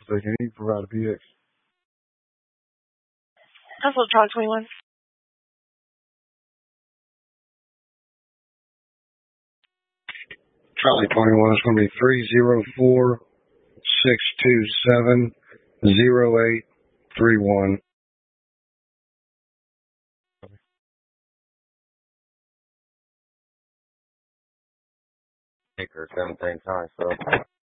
if they can provide a PX. Hustle Talk 21. Charlie 21 is going to be 304-627-0831. Anchor 17 times, so.